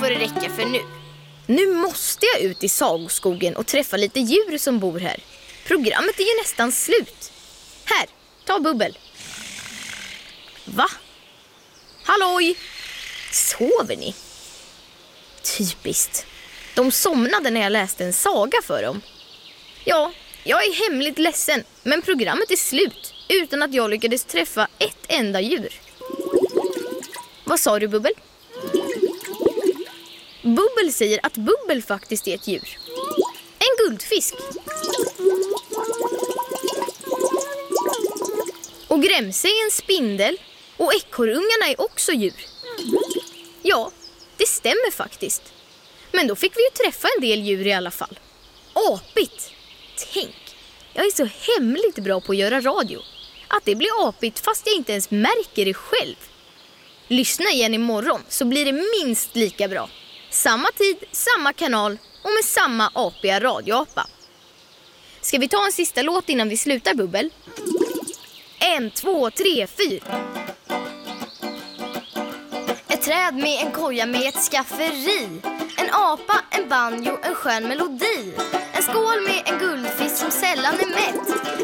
får det räcka för nu. Nu måste jag ut i sagoskogen och träffa lite djur som bor här. Programmet är ju nästan slut. Här, ta Bubbel. Va? Halloj! Sover ni? Typiskt. De somnade när jag läste en saga för dem. Ja, jag är hemligt ledsen, men programmet är slut utan att jag lyckades träffa ett enda djur. Vad sa du, Bubbel? Bubbel säger att Bubbel faktiskt är ett djur. En guldfisk. Och Grämse är en spindel. Och ekorrungarna är också djur. Ja, det stämmer faktiskt. Men då fick vi ju träffa en del djur i alla fall. Apigt! Tänk, jag är så hemligt bra på att göra radio. Att det blir apigt fast jag inte ens märker det själv. Lyssna igen imorgon så blir det minst lika bra. Samma tid, samma kanal och med samma apiga radioapa. Ska vi ta en sista låt innan vi slutar, Bubbel? 1, 2, 3, 4. Ett träd med en koja med ett skafferi. En apa, en banjo, en skön melodi. En skål med en guldfisk som sällan är mätt.